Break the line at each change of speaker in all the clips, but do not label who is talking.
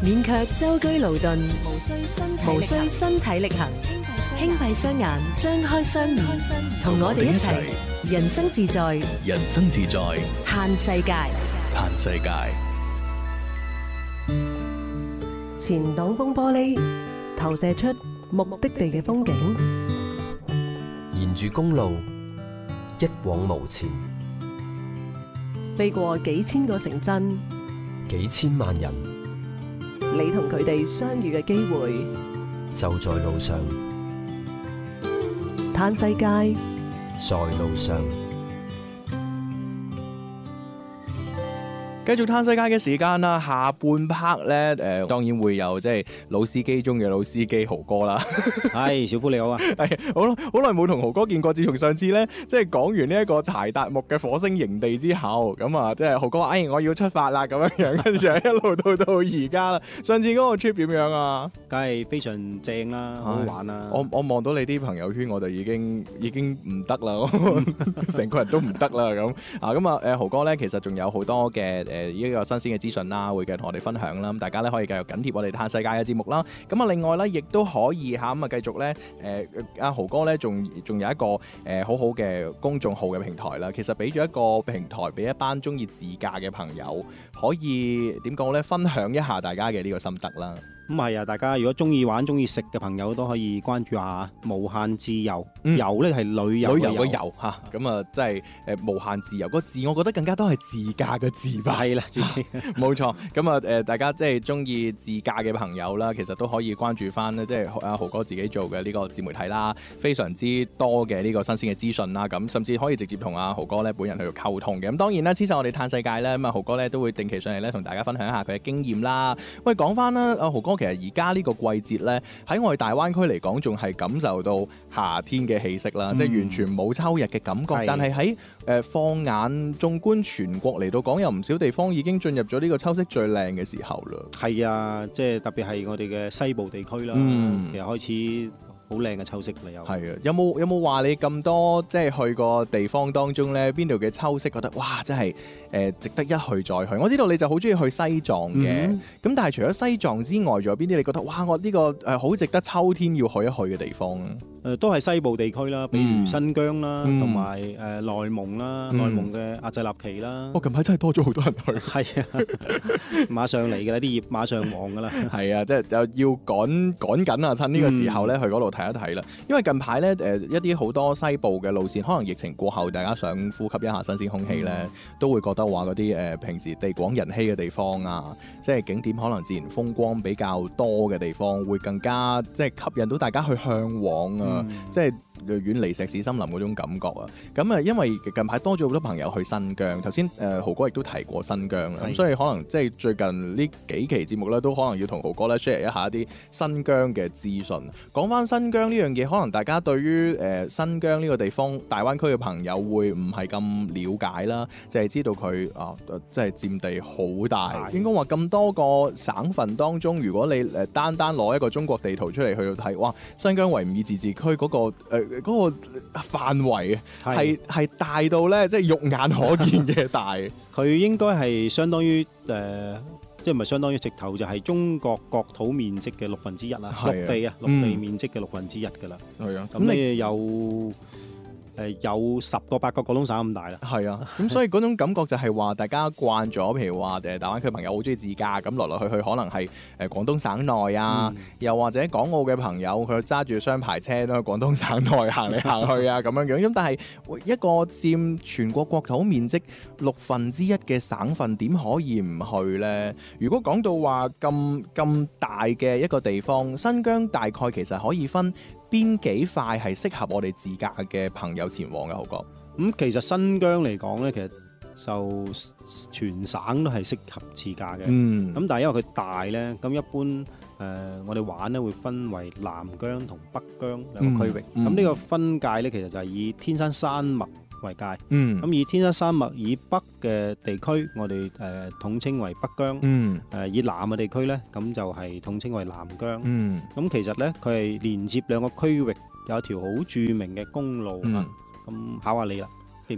免卻舟車勞頓，無需身體力行，輕閉雙眼，張開雙耳，同我哋一齊人生自在，
人生自在，
嘆世界。
嘆世界。
前擋風玻璃投射出目的地嘅風景，
沿住公路一往無前，
飛過幾千個城鎮，
幾千萬人，
你同佢哋相遇嘅機會
就在路上。
嘆世界，
在路上。
繼續嘆世界嘅時間啦，下半 part 咧，當然會有即係老司機中嘅老司機豪哥啦。
係，小夫你好啊！
係好耐冇同豪哥見過，自從上次咧即係講完呢一個柴達木嘅火星營地之後，咁啊即係豪哥話：我要出發啦咁樣樣，跟住一路到而家啦。上次嗰個 trip 點樣啊？
梗係非常正啦，好好玩啦！
我望到你啲朋友圈，我就已經唔得啦，成個人都唔得啦咁啊！咁啊豪哥咧其實仲有好多嘅呢個新鮮嘅資訊啦，會繼續同我哋分享啦。咁大家咧可以繼續緊貼我哋嘆世界嘅節目啦。咁啊，另外咧亦都可以嚇咁啊，繼續咧阿豪哥咧仲有一個好好嘅公眾號嘅平台啦。其實俾咗一個平台俾一班中意自駕嘅朋友，可以點講咧？分享一下大家嘅呢個心得啦。
咁係啊！大家如果中意玩、中意食嘅朋友都可以關注下無限自由。遊咧係旅遊嘅遊
嚇，咁啊即係無限自由個字，我覺得更加多係自駕嘅自吧。
係啦，自己
冇錯。咁啊大家即係中意自駕嘅朋友啦，其實都可以關注翻咧，即係阿豪哥自己做嘅呢個自媒體啦，非常之多嘅呢個新鮮嘅資訊啦。咁甚至可以直接同阿豪哥咧本人去溝通嘅。咁當然啦，黐實我哋嘆世界咧，咁啊豪哥咧都會定期上嚟咧同大家分享一下佢嘅經驗啦。喂，講翻啦，阿豪哥。其實而家呢個季節呢，喺我哋大灣區嚟講，仲係感受到夏天嘅氣息啦，即係完全冇秋日嘅感覺。但係喺放眼縱觀全國嚟到講，有唔少地方已經進入咗呢個秋色最靚嘅時候啦。
係啊，即係特別係我哋嘅西部地區啦，其實開始好靚嘅秋色嚟。又
係啊，有冇話你咁多即係去過地方當中呢，邊度嘅秋色覺得哇，真係值得一去再去？我知道你就好中意去西藏嘅，咁但係除咗西藏之外，仲有邊啲你覺得哇，我呢個好值得秋天要去一去嘅地方？
都係西部地區啦，比如新疆啦，同埋內蒙啦，內蒙嘅阿濟納旗啦。
近排真係多咗好多人去。係啊，
馬上嚟㗎啦，啲葉馬上黃㗎啦。
係啊，即係又要趕緊啊！趁呢個時候咧，去嗰度睇一睇啦。因為近排咧一啲好多西部嘅路線，可能疫情過後，大家想呼吸一下新鮮空氣咧，都會覺得話嗰啲平時地廣人稀嘅地方啊，即係景點可能自然風光比較多嘅地方，會更加即係吸引到大家去向往啊！即係遠離石屎森林嗰種感覺啊！咁啊，因為近排多咗好多朋友去新疆，頭先豪哥亦都提過新疆啦，咁所以可能即係最近呢幾期節目咧，都可能要同豪哥咧 share 一下一啲新疆嘅資訊。講翻新疆呢樣嘢，可能大家對於新疆呢個地方大灣區嘅朋友會唔係咁了解啦，就係知道佢即係佔地好大，應該話咁多個省份當中，如果你單攞一個中國地圖出嚟去到睇，哇！新疆維吾爾自治區嗰個範圍係大到咧，即係肉眼可見嘅大。
佢應該係相當於即係唔係相當於直頭就係中國國土面積嘅1/6啦，陸地面積嘅1/6㗎啦。係啊，咁你有10個8個廣東省咁大啦。
係啊，咁所以嗰種感覺就係話大家慣咗，譬如話大灣區朋友好中意自駕，咁來去可能係廣東省內啊，又或者港澳嘅朋友佢揸住雙排車都喺廣東省內行嚟行去啊咁樣樣。咁但係一個佔全國國土面積1/6嘅省份，點可以唔去呢？如果講到話咁大嘅一個地方，新疆大概其實可以分邊幾塊係適合我哋自駕嘅朋友前往嘅？豪哥，
其實新疆嚟講咧，其實就全省都係適合自駕嘅。咁但係因為佢大咧，咁一般我哋玩咧會分為南疆同北疆兩個區域。咁呢個分界咧，其實就係以天山山脈為界。咁以天山山脈以北嘅地區，我哋統稱為北疆。以南嘅地區咧，咁就係統稱為南疆。咁其實咧，佢係連接兩個區域，有一條好著名嘅公路啊。咁考下你啦，記唔記得？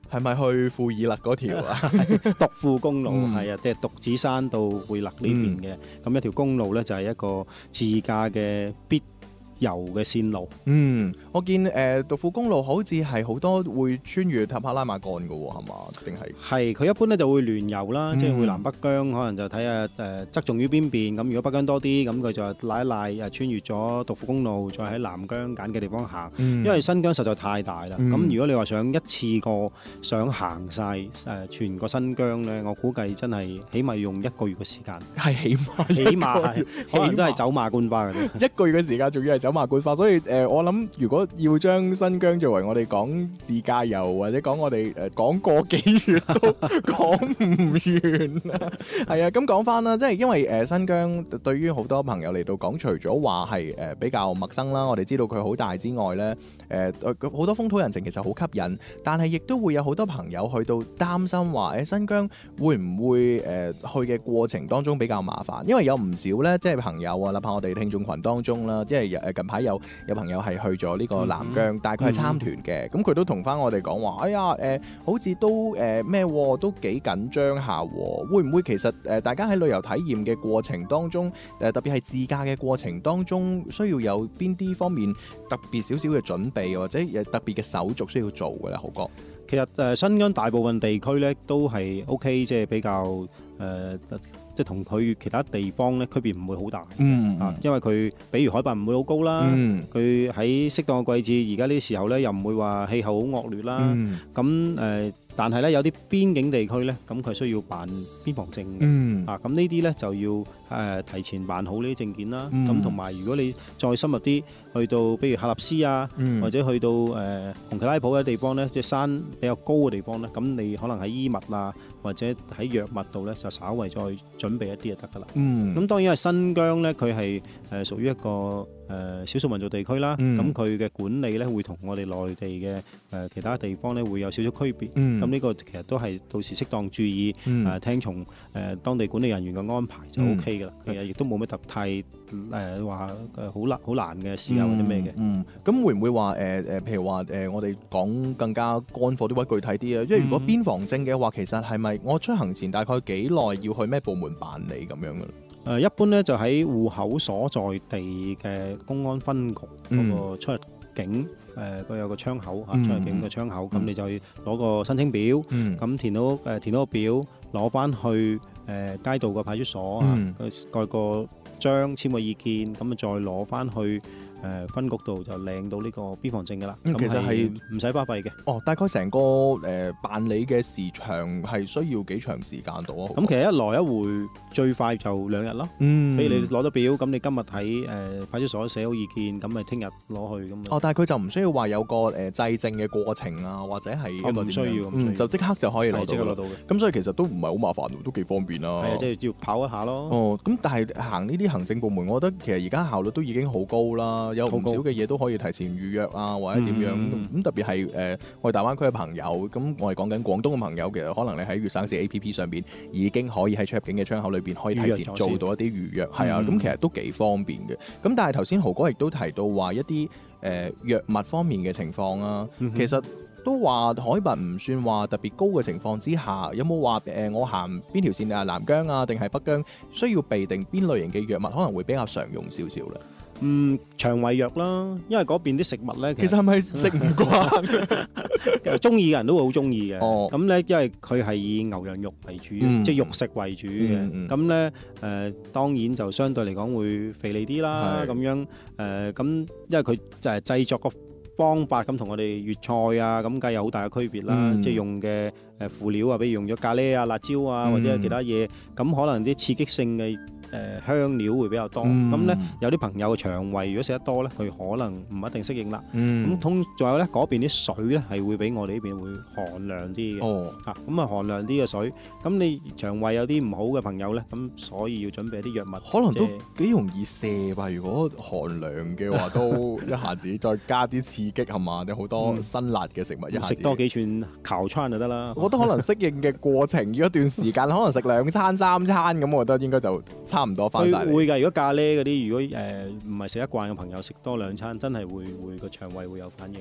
係咪去庫爾勒嗰條啊？
獨庫公路係啊，即係獨子山到貝勒呢邊嘅，咁一條公路咧就係一個自駕嘅必遊嘅線路。
我見獨庫公路好似係好多會穿越塔克拉瑪干嘅喎，係嘛？定係？
係佢一般咧就會聯遊啦，即係會南北疆，可能就睇下側重於邊邊。咁如果北疆多啲，咁佢就拉一拉穿越咗獨庫公路，再喺南疆揀嘅地方行。因為新疆實在太大啦。咁如果你話想一次過想行晒全個新疆咧，我估計真係起碼用1個月嘅時間。
係起碼係，
可能都係走馬觀花嘅啫。
1個月嘅時間，仲要係走馬觀花，所以我諗如果要將新疆作為我哋講自駕遊或者講我哋講個幾月都講唔完啊！係啊，咁講翻啦，即係因為新疆對於好多朋友嚟到講，除咗話係比較陌生啦，我哋知道佢好大之外咧，好多風土人情其實好吸引，但係亦都會有好多朋友去到擔心話新疆會唔會去嘅過程當中比較麻煩，因為有唔少咧即係朋友啊，哪怕我哋聽眾群當中啦，即係近排有朋友係去咗呢個南疆，但係佢係參團嘅，咁佢都同翻我哋講話，哎呀好似都都幾緊張下，會唔會其實大家喺旅遊體驗嘅過程當中，特別係自駕嘅過程當中，需要有邊啲方面特別少少嘅準備，或者特別嘅手續需要做嘅咧？豪哥，
其實新疆大部分地區咧都係 OK， 即係比較即係同佢其他地方咧區別唔會好大，因為佢比如海拔唔會好高啦，佢喺適當嘅季節，而家呢啲時候咧又唔會話氣候好惡劣啦，但係咧有啲邊境地區咧，咁佢需要辦邊防證嘅，咁呢啲咧就要提前辦好呢啲證件啦。咁同埋如果你再深入啲，去到比如喀納斯啊，或者去到紅旗拉普嘅地方咧，即係山比較高嘅地方咧，咁你可能喺衣物啊，或者喺藥物度咧，就稍為再準備一啲就得㗎啦。咁當然係新疆咧，佢係屬於一個少數民族地區啦。咁佢嘅管理咧會同我哋內地嘅其他地方咧會有少少區別。咁呢個其實都係到時適當注意，聽從當地管理人員嘅安排就 OK 㗎啦。其實亦都冇乜太話好難嘅事啊或者咩嘅。
咁會唔會話譬如話我哋講更加乾貨啲或者具體啲啊？因為如果邊防證嘅話，其實係咪我出行前大概幾耐要去咩部門辦理咁樣嘅？
一般咧就喺戶口所在地嘅公安分局嗰個出入境佢有個窗口出入境嘅窗口，咁你就要攞個申請表，咁填到個表，攞翻去街道個派出所蓋個章，簽個意見，咁啊再攞翻去分局度就領到呢個邊防證㗎啦。咁其實係唔使巴費嘅。
大概成個辦理嘅時長係需要幾長時間到啊？
咁其實一來一回最快就2日咯。比如你攞咗表，咁你今日喺派出所寫好意見，咁咪聽日攞去咁。
但係佢就唔需要話有個制證嘅過程啊，或者係一個點樣？
唔需要，
就即刻就可以攞到。
嘅。
咁所以其實都唔係好麻煩，都幾方便啦。
係啊，即係要跑一下咯。
咁但係行呢啲行政部門，我覺得其實而家效率都已經好高啦。有唔少嘅嘢都可以提前預約啊，或者點樣咁特別係我哋大灣區嘅朋友，咁我哋講緊廣東嘅朋友，其實可能你喺粵省市 APP 上邊已經可以喺出入境嘅窗口裏邊可以提前做到一啲預約，係啊，咁其實都幾方便嘅。咁但係頭先豪哥亦都提到話一啲藥物方面嘅情況啊，其實都話海拔唔算話特別高嘅情況之下，有冇話我行邊條線啊，南疆啊定係北疆，需要備定邊類型嘅藥物可能會比較常用少少咧？
腸胃藥啦，因為嗰邊啲食物咧，
其實係咪食唔慣？
中意嘅人都會好中意嘅。咁咧，因為佢係以牛羊肉為主，即係肉食為主嘅。咁咧，當然就相對嚟講會肥膩啲啦。咁樣咁，因為佢就係製作個方法咁同我哋粵菜啊，咁梗係有好大嘅區別啦。即係用嘅輔料啊，比如用咗咖喱啊、辣椒啊，或者係其他嘢，咁可能啲刺激性嘅香料會比較多，咁咧有啲朋友嘅腸胃如果食得多咧，佢可能唔一定適應啦。咁仲有咧嗰邊啲水咧係會比我哋呢邊會寒涼啲嘅。咁啊寒涼啲嘅水，咁你腸胃有啲唔好嘅朋友咧，咁所以要準備一啲藥物，
可能都幾容易瀉吧。如果寒涼嘅話，都一下子再加啲刺激係嘛，有好多辛辣嘅食物，一下子
食多幾串烤餐就得啦。
我覺得可能適應嘅過程要一段時間，可能食2餐3餐咁，我覺得應該就差唔多翻晒嚟。
會㗎，如果咖喱嗰啲，如果唔係食得慣嘅朋友，食多2餐真係會個腸胃會有反應。